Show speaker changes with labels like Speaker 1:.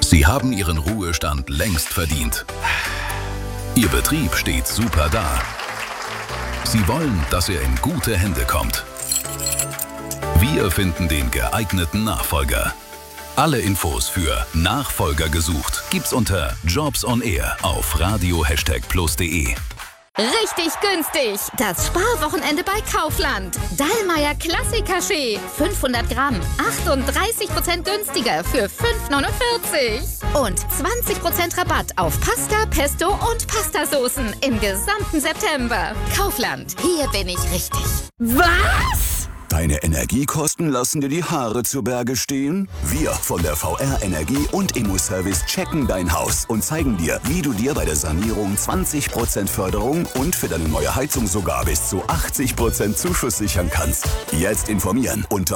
Speaker 1: Sie haben Ihren Ruhestand längst verdient. Ihr Betrieb steht super da. Sie wollen, dass er in gute Hände kommt. Wir finden den geeigneten Nachfolger. Alle Infos für Nachfolger gesucht gibt's unter Jobs on Air auf radio++de.
Speaker 2: Richtig günstig! Das Sparwochenende bei Kaufland. Dallmayr Klassik-Kaffee. 500 Gramm. 38% günstiger für 5,49. Und 20% Rabatt auf Pasta, Pesto und Pastasoßen im gesamten September. Kaufland. Hier bin ich richtig.
Speaker 3: Was?
Speaker 4: Deine Energiekosten lassen dir die Haare zu Berge stehen? Wir von der VR Energie und Immo-Service checken dein Haus und zeigen dir, wie du dir bei der Sanierung 20% Förderung und für deine neue Heizung sogar bis zu 80% Zuschuss sichern kannst. Jetzt informieren unter